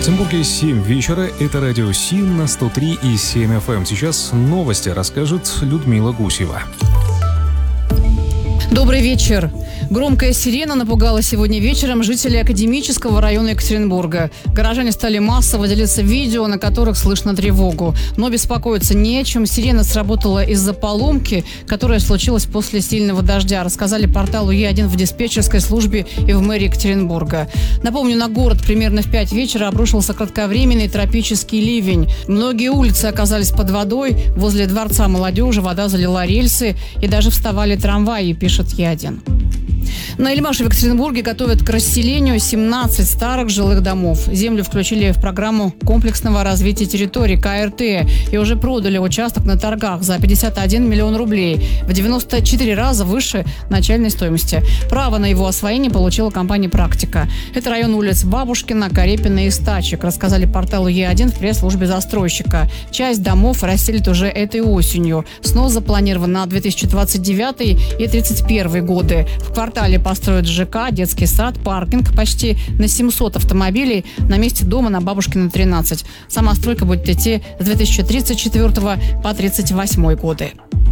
Екатеринбурге 7 вечера. Это радио Си на 103,7 FM. Сейчас новости расскажет Людмила Гусева. Добрый вечер. Громкая сирена напугала сегодня вечером жителей Академического района Екатеринбурга. Горожане стали массово делиться видео, на которых слышно тревогу. Но беспокоиться не о чем. Сирена сработала из-за поломки, которая случилась после сильного дождя, рассказали порталу Е1 в диспетчерской службе и в мэрии Екатеринбурга. Напомню, на город примерно в 5 вечера обрушился кратковременный тропический ливень. Многие улицы оказались под водой. Возле Дворца молодежи вода залила рельсы и даже вставали трамваи, пишет Е1. На Эльмаше в Екатеринбурге готовят к расселению 17 старых жилых домов. Землю включили в программу комплексного развития территорий КРТ и уже продали участок на торгах за 51 миллион рублей, в 94 раза выше начальной стоимости. Право на его освоение получила компания «Практика». Это район улиц Бабушкина, Карепина и Стачек, рассказали порталу Е1 в пресс-службе застройщика. Часть домов расселят уже этой осенью. Снос запланирован на 2029 и 2031 годы. В квартале построят ЖК, детский сад, паркинг почти на 700 автомобилей на месте дома на Бабушкина, 13. Сама стройка будет идти с 2034 по 1938 годы.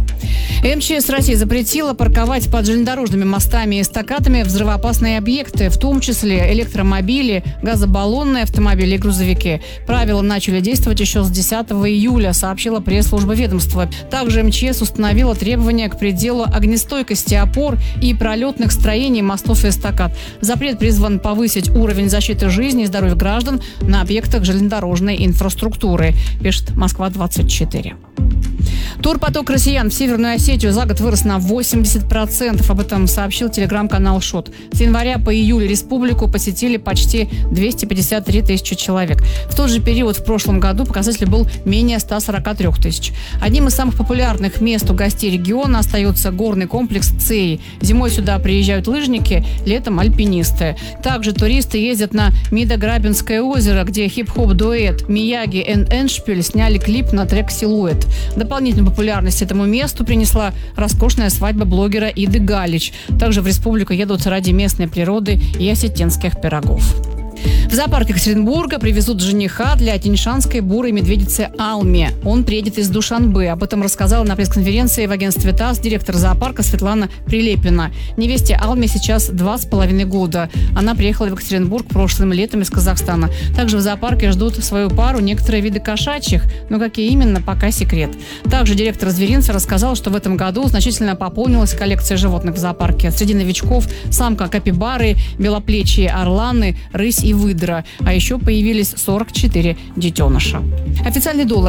МЧС России запретила парковать под железнодорожными мостами и эстакадами взрывоопасные объекты, в том числе электромобили, газобаллонные автомобили и грузовики. Правила начали действовать еще с 10 июля, сообщила пресс-служба ведомства. Также МЧС установила требования к пределу огнестойкости опор и пролетных строений мостов и эстакад. Запрет призван повысить уровень защиты жизни и здоровья граждан на объектах железнодорожной инфраструктуры, пишет Москва-24. Турпоток россиян в Северную Осетию за год вырос на 80%. Об этом сообщил телеграм-канал ШОТ. С января по июль республику посетили почти 253 тысячи человек. В тот же период в прошлом году показатель был менее 143 тысяч. Одним из самых популярных мест у гостей региона остается горный комплекс ЦЕИ. Зимой сюда приезжают лыжники, летом альпинисты. Также туристы ездят на Мидограбинское озеро, где хип-хоп-дуэт Мияги и Эншпиль сняли клип на трек «Силуэт». Дополнительную популярность этому месту принесла роскошная свадьба блогера Иды Галич. Также в республику едут ради местной природы и осетинских пирогов. В зоопарк Екатеринбурга привезут жениха для тяньшанской бурой медведицы Алми. Он приедет из Душанбе. Об этом рассказала на пресс-конференции в агентстве ТАСС директор зоопарка Светлана Прилепина. Невесте Алме сейчас 2,5 года. Она приехала в Екатеринбург прошлым летом из Казахстана. Также в зоопарке ждут свою пару некоторые виды кошачьих, но какие именно, пока секрет. Также директор зверинца рассказал, что в этом году значительно пополнилась коллекция животных в зоопарке. Среди новичков самка капибары, белоплечие орланы, рысь и выдра. А еще появились 44 детеныша. Официальный доллар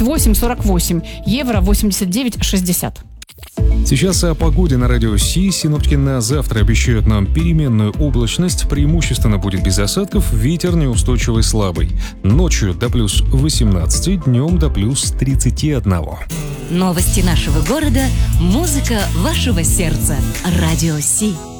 78,48, евро 89,60. Сейчас о погоде на радио Си. Синоптики на завтра обещают нам переменную облачность. Преимущественно будет без осадков. Ветер неустойчивый слабый. Ночью до плюс 18, днем до плюс 31. Новости нашего города, музыка вашего сердца. Радио Си.